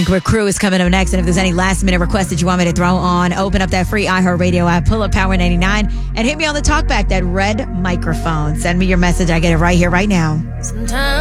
Crew is coming up next, and if there's any last minute requests that you want me to throw on, open up that free iHeartRadio app, pull up Power 99, and hit me on the talkback, that red microphone. Send me your message. I get it right here, right now. Sometimes